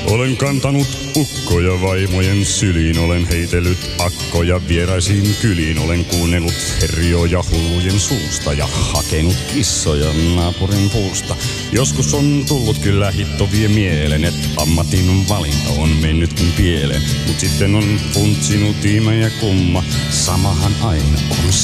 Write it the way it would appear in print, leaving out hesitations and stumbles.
Olen kantanut ukkoja vaimojen syliin, olen heitellyt akkoja vieraisiin kyliin. Olen kuunnellut herjoja hullujen suusta ja hakenut kissoja naapurin puusta. Joskus on tullut kyllä hitto vie mielen, et ammatin valinta on mennytkin pieleen. Mut sitten on funtsinut ihme ja kumma, samahan aina on